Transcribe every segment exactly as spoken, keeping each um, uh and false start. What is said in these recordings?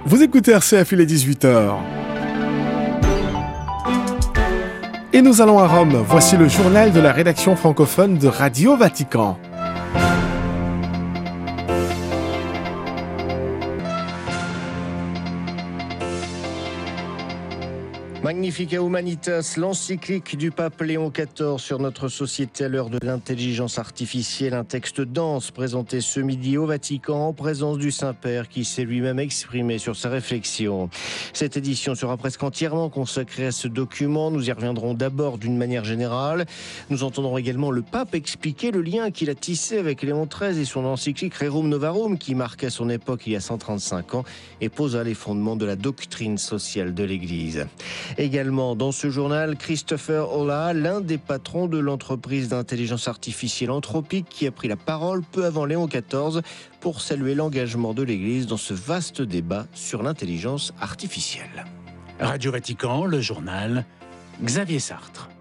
Vous écoutez R C F, il est dix-huit heures. Et nous allons à Rome. Voici le journal de la rédaction francophone de Radio Vatican. Magnifica Humanitas, l'encyclique du pape Léon quatorze sur notre société à l'heure de l'intelligence artificielle, un texte dense présenté ce midi au Vatican en présence du Saint-Père qui s'est lui-même exprimé sur sa réflexion. Cette édition sera presque entièrement consacrée à ce document. Nous y reviendrons d'abord d'une manière générale. Nous entendrons également le pape expliquer le lien qu'il a tissé avec Léon treize et son encyclique Rerum Novarum qui marquait son époque il y a cent trente-cinq ans et posa les fondements de la doctrine sociale de l'Église. Également dans ce journal, Christopher Olah, l'un des patrons de l'entreprise d'intelligence artificielle Anthropic qui a pris la parole peu avant Léon quatorze pour saluer l'engagement de l'Église dans ce vaste débat sur l'intelligence artificielle. Radio Vatican, le journal, Xavier Sartre.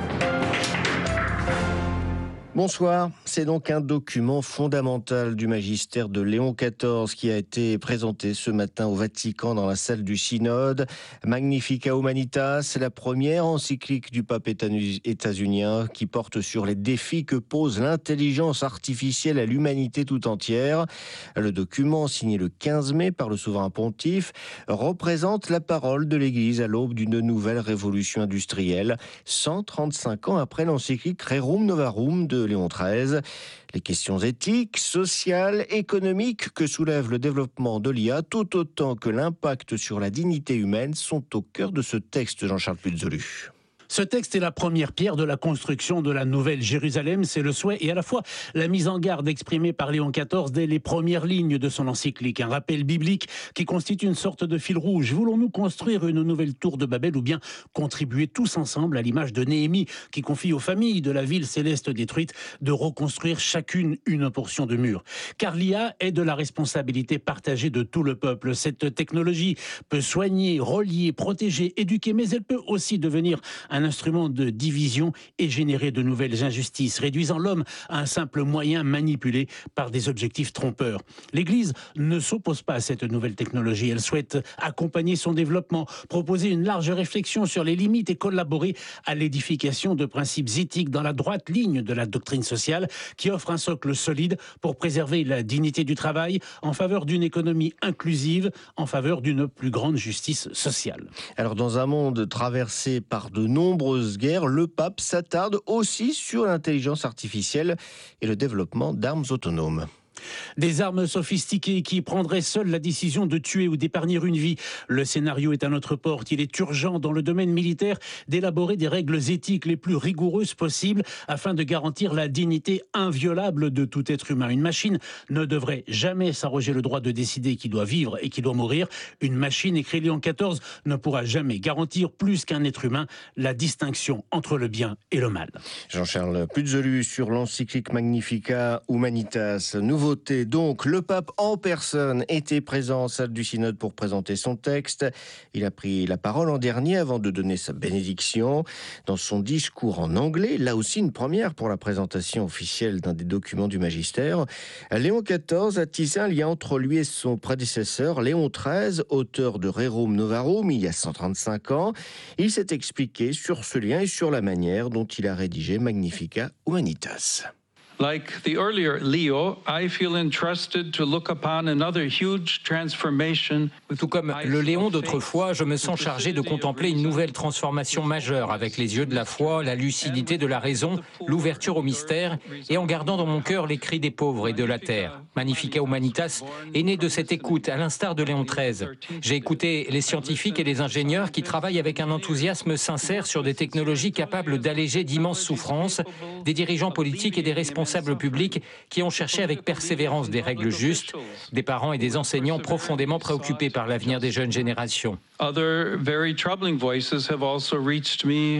Bonsoir, c'est donc un document fondamental du magistère de Léon quatorze qui a été présenté ce matin au Vatican dans la salle du synode. Magnifica Humanitas, c'est la première encyclique du pape états-unien qui porte sur les défis que pose l'intelligence artificielle à l'humanité tout entière. Le document, signé le quinze mai par le souverain pontife, représente la parole de l'Église à l'aube d'une nouvelle révolution industrielle, cent trente-cinq ans après l'encyclique Rerum Novarum de Léon treize. Les questions éthiques, sociales, économiques que soulève le développement de l'I A, tout autant que l'impact sur la dignité humaine, sont au cœur de ce texte, Jean-Charles Puzolu. Ce texte est la première pierre de la construction de la Nouvelle Jérusalem. C'est le souhait et à la fois la mise en garde exprimée par Léon quatorze dès les premières lignes de son encyclique. Un rappel biblique qui constitue une sorte de fil rouge. Voulons-nous construire une nouvelle tour de Babel ou bien contribuer tous ensemble à l'image de Néhémie qui confie aux familles de la ville céleste détruite de reconstruire chacune une portion de mur. Car l'I A est de la responsabilité partagée de tout le peuple. Cette technologie peut soigner, relier, protéger, éduquer, mais elle peut aussi devenir un instrument de division et générer de nouvelles injustices, réduisant l'homme à un simple moyen manipulé par des objectifs trompeurs. L'Église ne s'oppose pas à cette nouvelle technologie. Elle souhaite accompagner son développement, proposer une large réflexion sur les limites et collaborer à l'édification de principes éthiques dans la droite ligne de la doctrine sociale qui offre un socle solide pour préserver la dignité du travail en faveur d'une économie inclusive, en faveur d'une plus grande justice sociale. Alors dans un monde traversé par de nombreuses guerres, le pape s'attarde aussi sur l'intelligence artificielle et le développement d'armes autonomes. Des armes sophistiquées qui prendraient seules la décision de tuer ou d'épargner une vie. Le scénario est à notre porte. Il est urgent dans le domaine militaire d'élaborer des règles éthiques les plus rigoureuses possibles afin de garantir la dignité inviolable de tout être humain. Une machine ne devrait jamais s'arroger le droit de décider qui doit vivre et qui doit mourir. Une machine, écrit Léon quatorze, ne pourra jamais garantir plus qu'un être humain la distinction entre le bien et le mal. Jean-Charles Puzolu sur l'encyclique Magnifica Humanitas. Nouveau Donc, le pape en personne était présent en salle du synode pour présenter son texte. Il a pris la parole en dernier avant de donner sa bénédiction. Dans son discours en anglais, là aussi une première pour la présentation officielle d'un des documents du magistère, Léon quatorze a tissé un lien entre lui et son prédécesseur, Léon treize, auteur de Rerum Novarum il y a cent trente-cinq ans. Il s'est expliqué sur ce lien et sur la manière dont il a rédigé Magnifica Humanitas. Like the earlier Leo, I feel entrusted to look upon another huge transformation. Tout comme le Léon d'autrefois, je me sens chargé de contempler une nouvelle transformation majeure avec les yeux de la foi, la lucidité de la raison, l'ouverture au mystère et en gardant dans mon cœur les cris des pauvres et de la terre. Magnifica Humanitas est né de cette écoute, à l'instar de Léon treize. J'ai écouté les scientifiques et les ingénieurs qui travaillent avec un enthousiasme sincère sur des technologies capables d'alléger d'immenses souffrances, des dirigeants politiques et des responsables publics qui ont cherché avec persévérance des règles justes, des parents et des enseignants profondément préoccupés par l'avenir des jeunes générations. Other very troubling voices have also reached me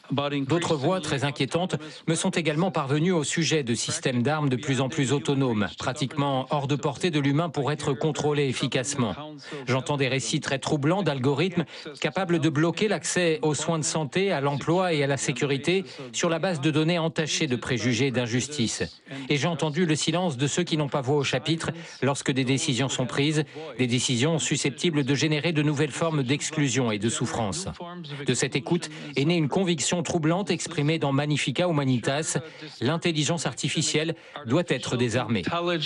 D'autres voix très inquiétantes me sont également parvenues au sujet de systèmes d'armes de plus en plus autonomes, pratiquement hors de portée de l'humain pour être contrôlés efficacement. J'entends des récits très troublants d'algorithmes capables de bloquer l'accès aux soins de santé, à l'emploi et à la sécurité sur la base de données entachées de préjugés et d'injustice. Et j'ai entendu le silence de ceux qui n'ont pas voix au chapitre lorsque des décisions sont prises, des décisions susceptibles de générer de nouvelles formes d'exclusion et de souffrance. De cette écoute est née une conviction troublante exprimée dans Magnificat Humanitas, l'intelligence artificielle doit être désarmée.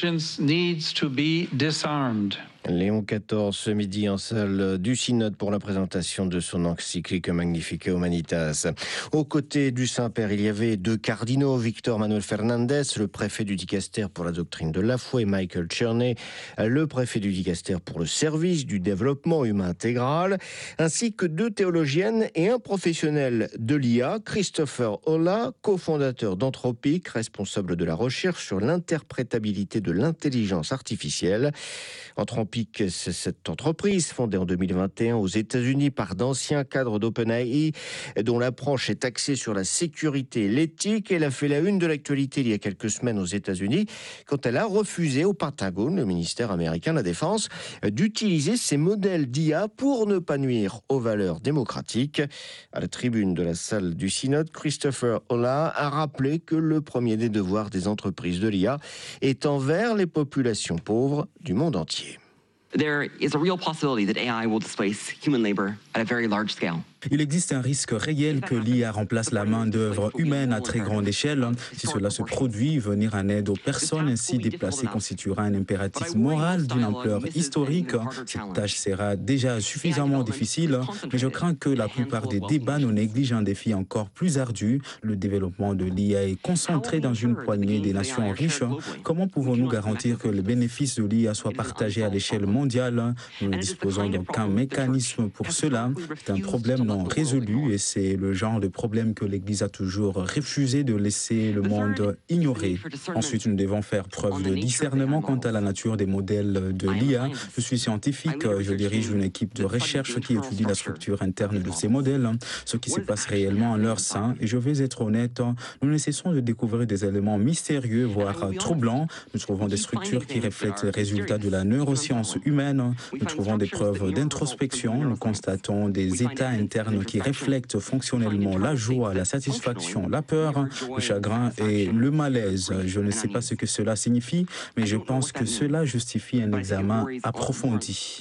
Léon quatorze, ce midi en salle du Synode pour la présentation de son encyclique Magnificat Humanitas. Aux côtés du Saint-Père, il y avait deux cardinaux, Victor Manuel Fernandez, le préfet du dicaster pour la doctrine de la foi, et Michael Cherney, le préfet du dicaster pour le service du développement humain intégral, ainsi que deux théologiennes et un professionnel de l'I A, Christopher Olah, cofondateur d'Anthropic, responsable de la recherche sur l'interprétabilité de l'intelligence artificielle. Anthropic, c'est cette entreprise fondée en deux mille vingt et un aux États-Unis par d'anciens cadres d'OpenAI, dont l'approche est axée sur la sécurité et l'éthique. Elle a fait la une de l'actualité il y a quelques semaines aux États-Unis quand elle a refusé au Pentagone, le ministère américain de la Défense, d'utiliser ces modèles d'I A pour ne pas nuire aux valeurs démocratiques. À la tribune de la salle du Synode, Christopher Olah a rappelé que le premier des devoirs des entreprises de l'I A est envers les populations pauvres du monde entier. There is a real possibility that A I will displace human labor at a very large scale. Il existe un risque réel que l'I A remplace la main-d'œuvre humaine à très grande échelle. Si cela se produit, venir en aide aux personnes ainsi déplacées constituera un impératif moral d'une ampleur historique. Cette tâche sera déjà suffisamment difficile, mais je crains que la plupart des débats nous négligent un défi encore plus ardu. Le développement de l'I A est concentré dans une poignée des nations riches. Comment pouvons-nous garantir que les bénéfices de l'I A soient partagés à l'échelle mondiale? Nous ne disposons d'aucun mécanisme pour cela. C'est un problème non résolu et c'est le genre de problème que l'Église a toujours refusé de laisser le monde ignorer. Ensuite, nous devons faire preuve de discernement quant à la nature des modèles de l'I A. Je suis scientifique, je dirige une équipe de recherche qui étudie la structure interne de ces modèles, ce qui se passe réellement en leur sein. Et je vais être honnête, nous ne cessons de découvrir des éléments mystérieux, voire troublants. Nous trouvons des structures qui reflètent les résultats de la neuroscience humaine. Nous trouvons des preuves d'introspection. Nous constatons des états internes qui reflètent fonctionnellement la joie, la satisfaction, la peur, le chagrin et le malaise. Je ne sais pas ce que cela signifie, mais je pense que cela justifie un examen approfondi.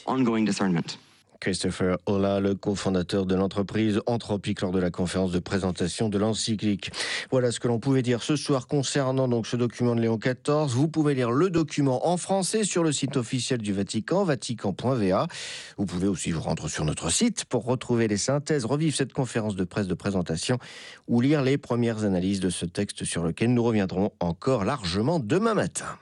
Christopher Olah, le cofondateur de l'entreprise Anthropic, lors de la conférence de présentation de l'encyclique. Voilà ce que l'on pouvait dire ce soir concernant donc ce document de Léon quatorze. Vous pouvez lire le document en français sur le site officiel du Vatican, vatican point v a. Vous pouvez aussi vous rendre sur notre site pour retrouver les synthèses, revivre cette conférence de presse de présentation ou lire les premières analyses de ce texte sur lequel nous reviendrons encore largement demain matin.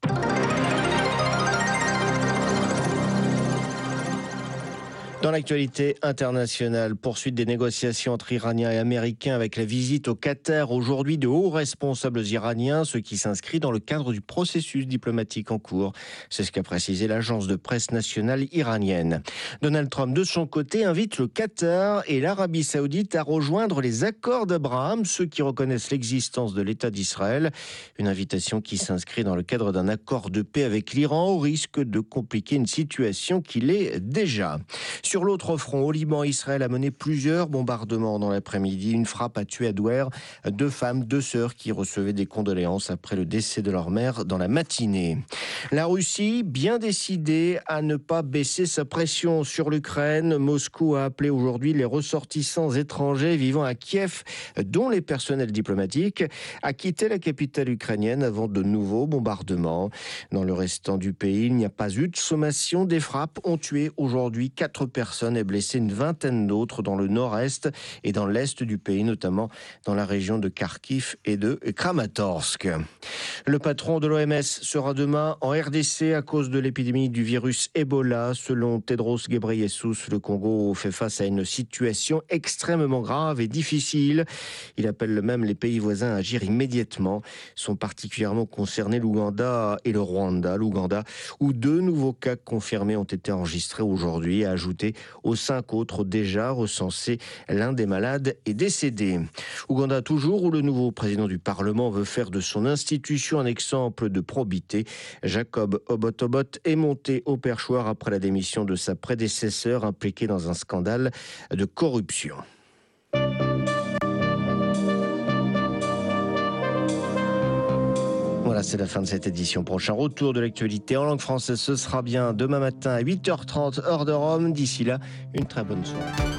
Dans l'actualité internationale, poursuite des négociations entre Iraniens et Américains avec la visite au Qatar aujourd'hui de hauts responsables iraniens, ce qui s'inscrit dans le cadre du processus diplomatique en cours. C'est ce qu'a précisé l'agence de presse nationale iranienne. Donald Trump, de son côté, invite le Qatar et l'Arabie Saoudite à rejoindre les accords d'Abraham, ceux qui reconnaissent l'existence de l'État d'Israël. Une invitation qui s'inscrit dans le cadre d'un accord de paix avec l'Iran, au risque de compliquer une situation qui l'est déjà. Sur l'autre front, au Liban, Israël a mené plusieurs bombardements dans l'après-midi. Une frappe a tué à Douer deux femmes, deux sœurs qui recevaient des condoléances après le décès de leur mère dans la matinée. La Russie, bien décidée à ne pas baisser sa pression sur l'Ukraine. Moscou a appelé aujourd'hui les ressortissants étrangers vivant à Kiev, dont les personnels diplomatiques, à quitter la capitale ukrainienne avant de nouveaux bombardements. Dans le restant du pays, il n'y a pas eu de sommation. Des frappes ont tué aujourd'hui quatre personnes et blessé une vingtaine d'autres dans le nord-est et dans l'est du pays, notamment dans la région de Kharkiv et de Kramatorsk. Le patron de l'O M S sera demain en R D C à cause de l'épidémie du virus Ebola. Selon Tedros Ghebreyesus, le Congo fait face à une situation extrêmement grave et difficile. Il appelle même les pays voisins à agir immédiatement. Sont particulièrement concernés l'Ouganda et le Rwanda. L'Ouganda, où deux nouveaux cas confirmés ont été enregistrés aujourd'hui, a ajouté ajouté aux cinq autres déjà recensés. L'un des malades est décédé. Ouganda toujours, où le nouveau président du Parlement veut faire de son institution un exemple de probité. Jacob Obot-Obot est monté au perchoir après la démission de sa prédécesseur impliquée dans un scandale de corruption. Voilà, c'est la fin de cette édition. Prochain retour de l'actualité en langue française, ce sera bien demain matin à huit heures trente, heure de Rome. D'ici là, une très bonne soirée.